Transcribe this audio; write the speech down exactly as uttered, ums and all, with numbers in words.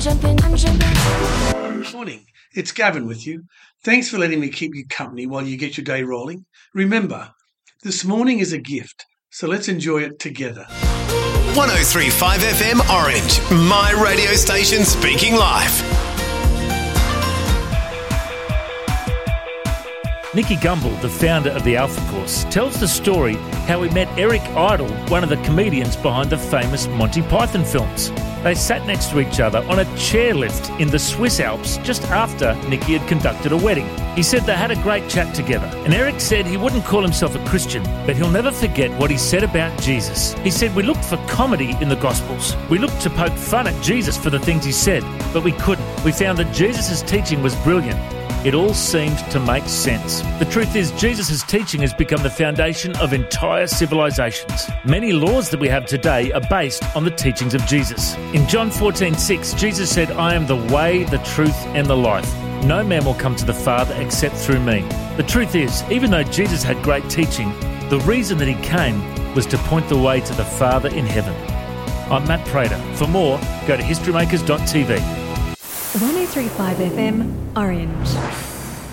jumping, I'm jumping. Morning, it's Gavin with you. Thanks for letting me keep you company while you get your day rolling. Remember, this morning is a gift, so let's enjoy it together. one oh three point five F M Orange, my radio station speaking live. Nicky Gumbel, the founder of the Alpha Course, tells the story how he met Eric Idle, one of the comedians behind the famous Monty Python films. They sat next to each other on a chairlift in the Swiss Alps just after Nicky had conducted a wedding. He said they had a great chat together, and Eric said he wouldn't call himself a Christian, but he'll never forget what he said about Jesus. He said, "We looked for comedy in the Gospels. We looked to poke fun at Jesus for the things he said, but we couldn't. We found that Jesus' teaching was brilliant. It all seemed to make sense. The truth is, Jesus' teaching has become the foundation of entire civilizations. Many laws that we have today are based on the teachings of Jesus. In John fourteen six, Jesus said, "I am the way, the truth, and the life. No man will come to the Father except through me." The truth is, even though Jesus had great teaching, the reason that he came was to point the way to the Father in heaven. I'm Matt Prater. For more, go to historymakers dot t v. one oh three point five F M Orange.